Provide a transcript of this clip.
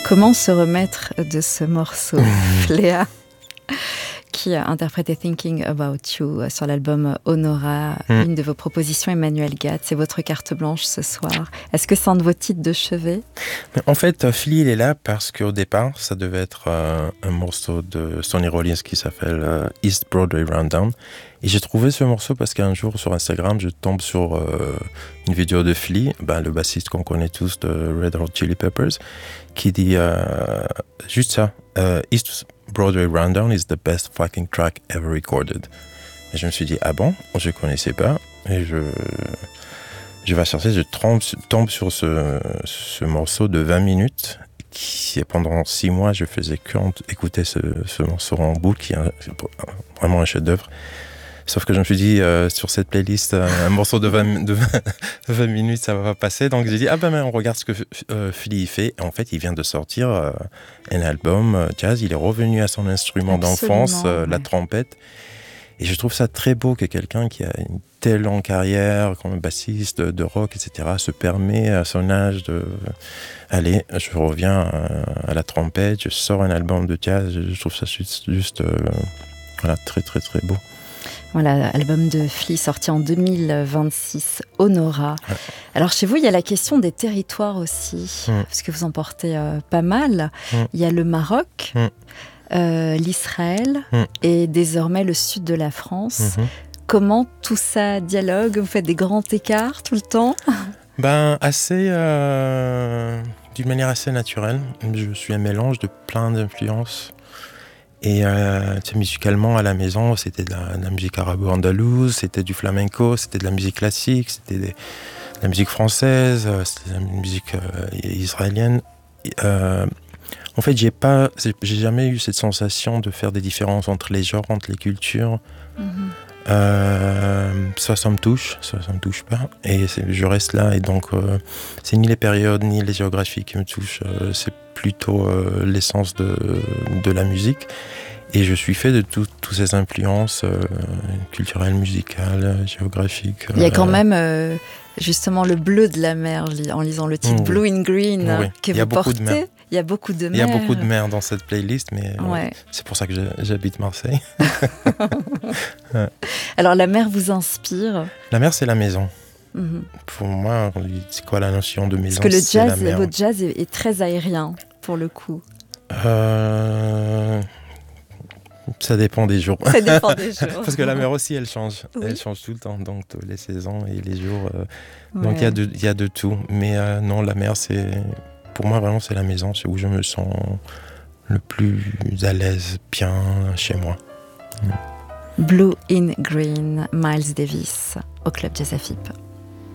Comment se remettre de ce morceau, Léa, qui a interprété Thinking About You sur l'album Honora, une de vos propositions, Emmanuel Gatz, c'est votre carte blanche ce soir. Est-ce que c'est un de vos titres de chevet? En fait, Philly, il est là parce qu'au départ, ça devait être un morceau de Sonny Rollins qui s'appelle East Broadway Rundown. Et j'ai trouvé ce morceau parce qu'un jour, sur Instagram, je tombe sur une vidéo de Flea, le bassiste qu'on connaît tous de Red Hot Chili Peppers, qui dit juste ça, East Broadway Rundown is the best fucking track ever recorded. Et je me suis dit, ah bon? Je connaissais pas. Et je vais chercher, je tombe sur ce morceau de 20 minutes, qui pendant 6 mois, je faisais que écouter ce morceau en boucle, qui est vraiment un chef-d'œuvre. Sauf que je me suis dit, sur cette playlist, un morceau de 20 minutes, ça va pas passer. Donc j'ai dit, on regarde ce que Philly fait. Et en fait, il vient de sortir un album jazz. Il est revenu à son instrument d'enfance, la trompette. Et je trouve ça très beau que quelqu'un qui a une telle longue carrière, comme bassiste de rock, etc., se permet à son âge de... Allez, je reviens à la trompette, je sors un album de jazz. Je trouve ça juste très, très, très beau. Voilà, album de Flea sorti en 2026, Honora. Ouais. Alors chez vous, il y a la question des territoires aussi, parce que vous en portez pas mal. Il y a le Maroc, l'Israël et désormais le sud de la France. Comment tout ça dialogue? Vous faites des grands écarts tout le temps? D'une manière assez naturelle. Je suis un mélange de plein d'influences. Et musicalement, à la maison, c'était de la musique arabo-andalouse, c'était du flamenco, c'était de la musique classique, c'était de la musique française, c'était de la musique israélienne. En fait, j'ai jamais eu cette sensation de faire des différences entre les genres, entre les cultures. Ça me touche pas. Et je reste là. Et donc, c'est ni les périodes, ni les géographies qui me touchent. C'est plutôt l'essence de la musique. Et je suis fait de toutes ces influences culturelles, musicales, géographiques. Il y a quand même justement le bleu de la mer en lisant le titre Blue in Green que vous portez. Il y a beaucoup de mer. Il y a beaucoup de mer dans cette playlist, mais c'est pour ça que j'habite Marseille. Alors la mer vous inspire? La mer, c'est la maison. Pour moi, c'est quoi la notion de maison? Parce que votre jazz est très aérien, pour le coup. Ça dépend des jours. Ça dépend des jours. Parce que la mer aussi, elle change. Oui. Elle change tout le temps, donc les saisons et les jours. Donc il y a de tout. Mais non, la mer, pour moi, vraiment, c'est la maison. C'est où je me sens le plus à l'aise, bien chez moi. Blue in Green, Miles Davis, au Club Jazz AFIP.